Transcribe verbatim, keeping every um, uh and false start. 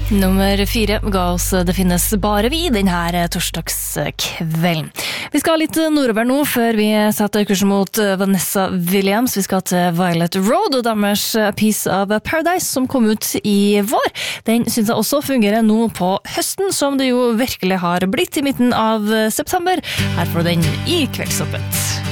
Nummer fire ga oss Det finnes bare vi denne torsdagskvelden. Vi skal litt nordover nå før vi setter kursen mot Vanessa Williams. Vi skal til Violet Road og deres Piece of Paradise som kom ut i vår. Den synes jeg også fungerer nå på høsten, som det jo virkelig har blitt i midten av september. Her får du den i Kveldsåpent.